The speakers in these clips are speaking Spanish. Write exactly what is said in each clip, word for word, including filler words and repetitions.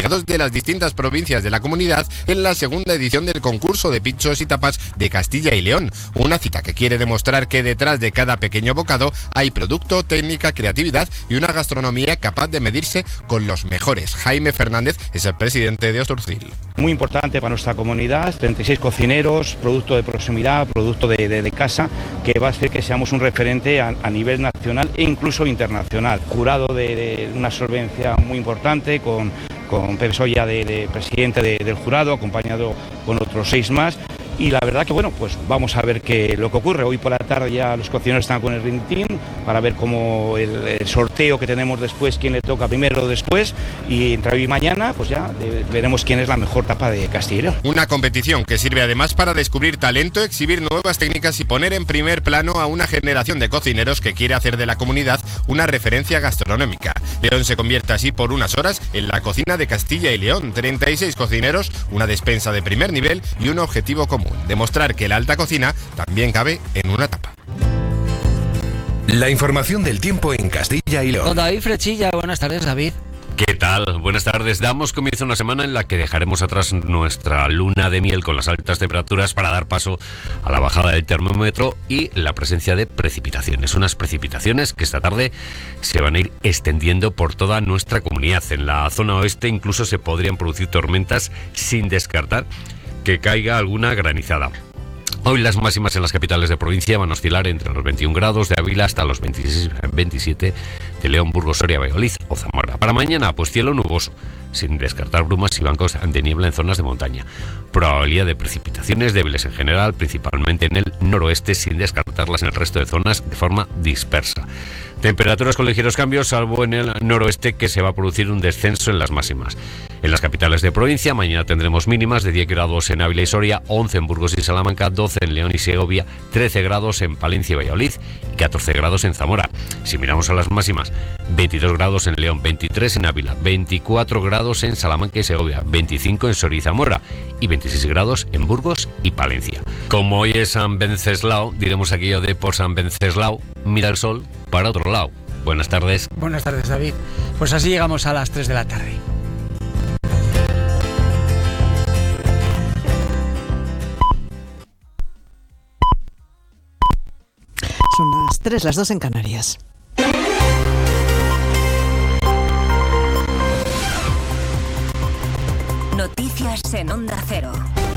asociados de las distintas provincias de la comunidad en la segunda edición del concurso de pinchos y tapas de Castilla y León. Una cita que quiere demostrar que detrás de cada pequeño bocado hay producto, técnica, creatividad y una gastronomía capaz de medirse con los mejores. Jaime Fernández es el presidente de Osturcil. Muy importante para nuestra comunidad, treinta y seis cocineros, producto de proximidad, producto de, de, de casa, que va a hacer que seamos un referente a, a nivel nacional e incluso internacional. Jurado de, de una solvencia muy importante con, con Pepe Soya de, de presidente de, del jurado, acompañado con otros seis más. Y la verdad que bueno, pues vamos a ver qué lo que ocurre. Hoy por la tarde ya los cocineros están con el Ring Team para ver cómo el, el sorteo que tenemos después, quién le toca primero o después, y entre hoy y mañana pues ya de, veremos quién es la mejor tapa de Castilla y León. Una competición que sirve además para descubrir talento, exhibir nuevas técnicas y poner en primer plano a una generación de cocineros que quiere hacer de la comunidad una referencia gastronómica. León se convierte así por unas horas en la cocina de Castilla y León. treinta y seis cocineros, una despensa de primer nivel y un objetivo común: demostrar que la alta cocina también cabe en una tapa. La información del tiempo en Castilla y León. Con David Frechilla. Buenas tardes, David. ¿Qué tal? Buenas tardes. Damos comienzo a una semana en la que dejaremos atrás nuestra luna de miel con las altas temperaturas para dar paso a la bajada del termómetro y la presencia de precipitaciones. Unas precipitaciones que esta tarde se van a ir extendiendo por toda nuestra comunidad. En la zona oeste incluso se podrían producir tormentas, sin descartar que caiga alguna granizada. Hoy las máximas en las capitales de provincia van a oscilar entre los veintiún grados de Ávila hasta los veintiséis veintisiete de León, Burgos, Soria, Valladolid o Zamora. Para mañana, pues cielo nuboso, sin descartar brumas y bancos de niebla en zonas de montaña. Probabilidad de precipitaciones débiles en general, principalmente en el noroeste, sin descartarlas en el resto de zonas de forma dispersa. Temperaturas con ligeros cambios, salvo en el noroeste, que se va a producir un descenso en las máximas. En las capitales de provincia, mañana tendremos mínimas de diez grados en Ávila y Soria, once en Burgos y Salamanca, doce en León y Segovia, trece grados en Palencia y Valladolid y catorce grados en Zamora. Si miramos a las máximas, veintidós grados en León, veintitrés en Ávila, veinticuatro grados en Salamanca y Segovia, veinticinco en Soria y Zamora y veintiséis grados en Burgos y Palencia. Como hoy es San Venceslao, diremos aquello de por San Venceslao, mira el sol para otro lado. Buenas tardes. Buenas tardes, David. Pues así llegamos a las tres de la tarde. Son las tres, las dos en Canarias. Noticias en Onda Cero.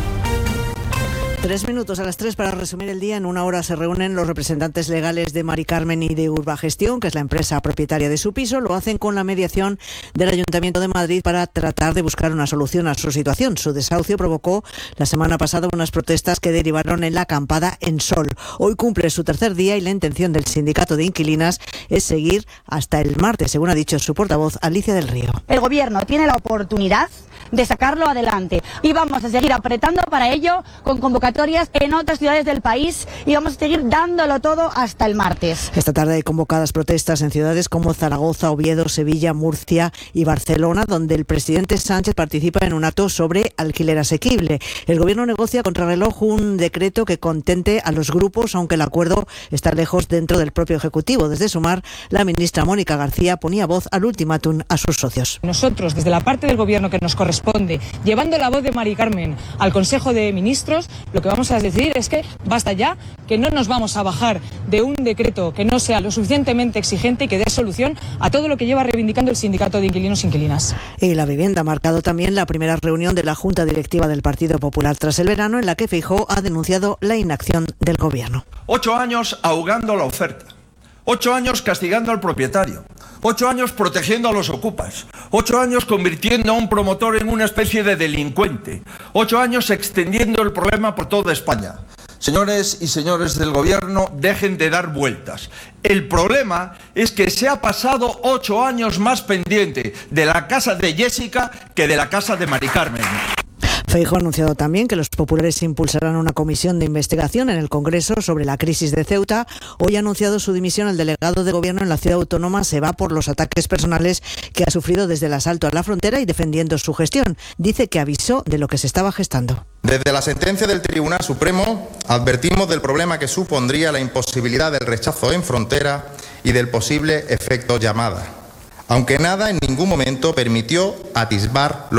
Tres minutos a las tres para resumir el día. En una hora se reúnen los representantes legales de Mari Carmen y de Urbagestión, que es la empresa propietaria de su piso. Lo hacen con la mediación del Ayuntamiento de Madrid para tratar de buscar una solución a su situación. Su desahucio provocó la semana pasada unas protestas que derivaron en la acampada en Sol. Hoy cumple su tercer día y la intención del sindicato de inquilinas es seguir hasta el martes, según ha dicho su portavoz Alicia del Río. El gobierno tiene la oportunidad de sacarlo adelante y vamos a seguir apretando para ello con convocatorias en otras ciudades del país y vamos a seguir dándolo todo hasta el martes. Esta tarde hay convocadas protestas en ciudades como Zaragoza, Oviedo, Sevilla, Murcia y Barcelona, donde el presidente Sánchez participa en un acto sobre alquiler asequible. El gobierno negocia contrarreloj un decreto que contente a los grupos, aunque el acuerdo está lejos dentro del propio Ejecutivo. Desde Sumar, la ministra Mónica García ponía voz al ultimátum a sus socios. Nosotros, desde la parte del gobierno que nos corresponde, llevando la voz de Mari Carmen al Consejo de Ministros, lo que vamos a decir es que basta ya, que no nos vamos a bajar de un decreto que no sea lo suficientemente exigente y que dé solución a todo lo que lleva reivindicando el sindicato de inquilinos e inquilinas. Y la vivienda ha marcado también la primera reunión de la Junta Directiva del Partido Popular tras el verano, en la que Feijóo ha denunciado la inacción del gobierno. Ocho años ahogando la oferta. Ocho años castigando al propietario. Ocho años protegiendo a los ocupas. Ocho años convirtiendo a un promotor en una especie de delincuente. Ocho años extendiendo el problema por toda España. Señores y señores del gobierno, dejen de dar vueltas. El problema es que se ha pasado ocho años más pendiente de la casa de Jessica que de la casa de Mari Carmen. Feijóo ha anunciado también que los populares impulsarán una comisión de investigación en el Congreso sobre la crisis de Ceuta. Hoy ha anunciado su dimisión el delegado de gobierno en la ciudad autónoma. Se va por los ataques personales que ha sufrido desde el asalto a la frontera y defendiendo su gestión. Dice que avisó de lo que se estaba gestando. Desde la sentencia del Tribunal Supremo advertimos del problema que supondría la imposibilidad del rechazo en frontera y del posible efecto llamada, aunque nada en ningún momento permitió atisbar lo